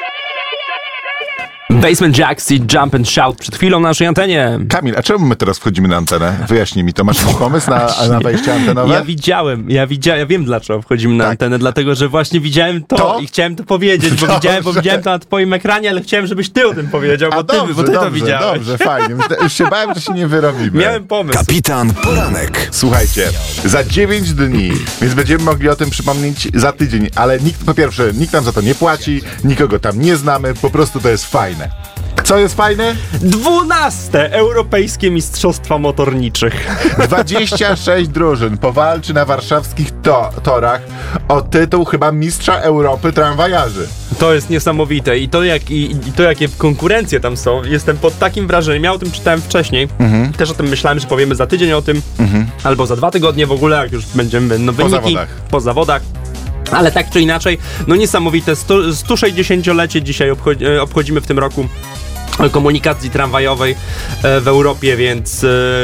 Basement Jaxx i Jump and Shout przed chwilą na naszej antenie. Kamil, a czemu my teraz wchodzimy na antenę? Wyjaśnij mi to. Masz pomysł na wejście antenowe? Ja wiem dlaczego wchodzimy na antenę, dlatego że właśnie widziałem to i chciałem to powiedzieć, bo widziałem to na twoim ekranie, ale chciałem, żebyś ty o tym powiedział, bo ty to widziałeś. Dobrze, fajnie. Już się bałem, że się nie wyrobimy. Miałem pomysł. Kapitan Poranek. Słuchajcie, za 9 dni, więc będziemy mogli o tym przypomnieć za tydzień, ale po pierwsze, nikt nam za to nie płaci, nikogo tam nie znamy, po prostu to jest fajne. Co jest fajne? 12. Europejskie Mistrzostwa Motorniczych. 26 drużyn powalczy na warszawskich torach o tytuł chyba mistrza Europy tramwajarzy. To jest niesamowite i to jakie konkurencje tam są, jestem pod takim wrażeniem. Ja o tym czytałem wcześniej, też o tym myślałem, że powiemy za tydzień o tym, albo za 2 tygodnie w ogóle, jak już będziemy wyniki po zawodach. Ale tak czy inaczej, no niesamowite, 160-lecie dzisiaj obchodzimy w tym roku komunikacji tramwajowej w Europie, więc...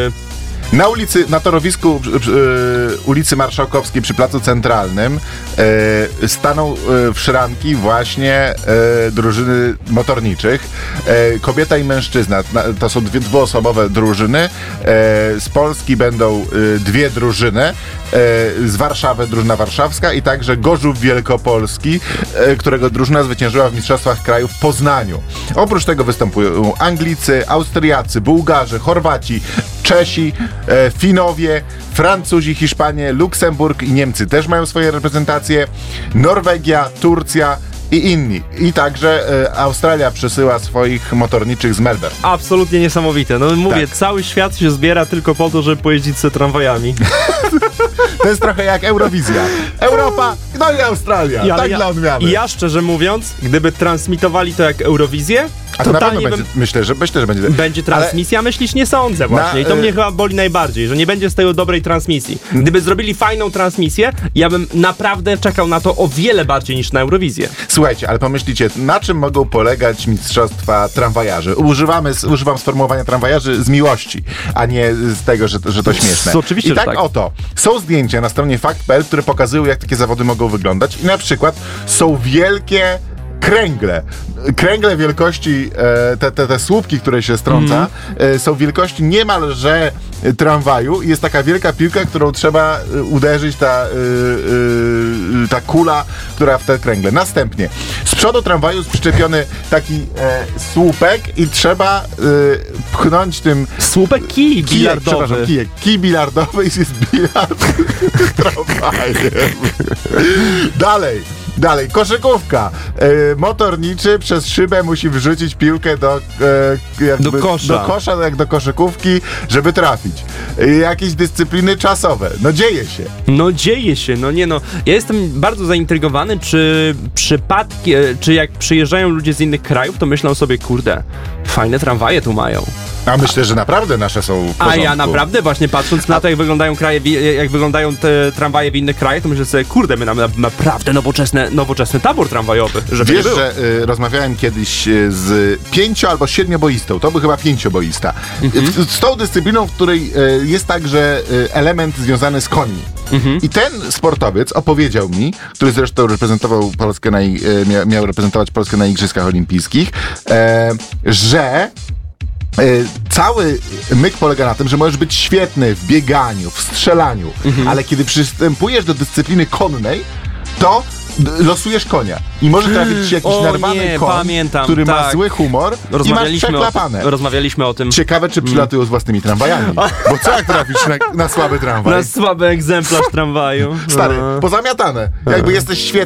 Na torowisku ulicy Marszałkowskiej przy Placu Centralnym staną w szranki właśnie drużyny motorniczych. Kobieta i mężczyzna, to są dwuosobowe drużyny. Z Polski będą 2 drużyny. Z Warszawy drużyna warszawska i także Gorzów Wielkopolski, którego drużyna zwyciężyła w Mistrzostwach Kraju w Poznaniu. Oprócz tego występują Anglicy, Austriacy, Bułgarzy, Chorwaci, Czesi, Finowie, Francuzi, Hiszpanie, Luksemburg i Niemcy też mają swoje reprezentacje, Norwegia, Turcja i inni. I także Australia przesyła swoich motorniczych z Melbourne. Absolutnie niesamowite. No mówię, cały świat się zbiera tylko po to, żeby pojeździć sobie tramwajami. To jest trochę jak Eurowizja. Europa, no i Australia. Dla odmiany. I ja szczerze mówiąc, gdyby transmitowali to jak Eurowizję, a to na pewno będzie, myślę, że będzie. Będzie transmisja, myślisz? Nie sądzę właśnie. I to mnie chyba boli najbardziej, że nie będzie z tego dobrej transmisji. Gdyby zrobili fajną transmisję, ja bym naprawdę czekał na to o wiele bardziej niż na Eurowizję. Słuchajcie, ale pomyślicie, na czym mogą polegać mistrzostwa tramwajarzy? Używam sformułowania tramwajarzy z miłości, a nie z tego, że to śmieszne. Oczywiście, I tak oto, są zdjęcia na stronie fakt.pl, które pokazują, jak takie zawody mogą wyglądać i na przykład są wielkie kręgle wielkości, te słupki, które się strąca, są wielkości niemalże tramwaju i jest taka wielka piłka, którą trzeba uderzyć, ta kula, która w te kręgle. Następnie z przodu tramwaju jest przyczepiony taki słupek i trzeba pchnąć tym... Słupek kij bilardowy. Kij bilardowy i jest bilard tramwajem. Dalej, koszykówka. Motorniczy przez szybę musi wrzucić piłkę do kosza, jak do koszykówki, żeby trafić. Jakieś dyscypliny czasowe. Dzieje się. Ja jestem bardzo zaintrygowany, czy jak przyjeżdżają ludzie z innych krajów, to myślą sobie, kurde, fajne tramwaje tu mają. A myślę, że naprawdę nasze są w porządku. A ja naprawdę właśnie patrząc na to, jak wyglądają te tramwaje w innych krajach, to myślę sobie, kurde, my mamy naprawdę nowoczesny tabor tramwajowy. Wiesz, że rozmawiałem kiedyś z 5- albo 7-boistą, to był chyba 5-boista. Z tą dyscypliną, w której jest także element związany z końmi. I ten sportowiec opowiedział mi, który zresztą reprezentował Polskę miał reprezentować Polskę na Igrzyskach Olimpijskich, że cały myk polega na tym, że możesz być świetny w bieganiu, w strzelaniu, ale kiedy przystępujesz do dyscypliny konnej, to losujesz konia i może trafić ci jakiś narwany koń, który ma zły humor i masz przeklapane. Rozmawialiśmy o tym. Ciekawe, czy przylatują z własnymi tramwajami. Bo co jak trafisz na słaby tramwaj? Na słaby egzemplarz tramwaju. Stary, pozamiatane. Jakby jesteś świetny.